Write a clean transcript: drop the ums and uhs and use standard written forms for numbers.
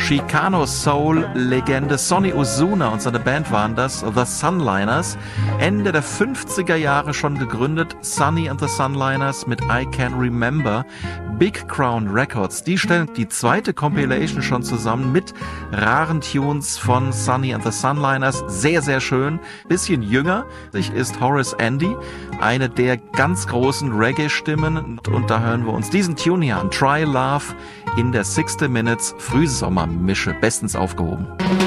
Chicano-Soul-Legende Sonny Osuna und seine Band waren das, The Sunliners. Ende der 50er Jahre schon gegründet, Sonny and the Sunliners mit I Can Remember. Big Crown Records, die stellen die zweite Compilation schon zusammen mit raren Tunes von Sonny and the Sunliners. Sehr, sehr schön. Bisschen jünger ist Horace Andy, eine der ganz großen Reggae-Stimmen. Und da hören wir uns diesen Tune hier an. Try Love in der 60 Minutes Frühsommermische. Bestens aufgehoben.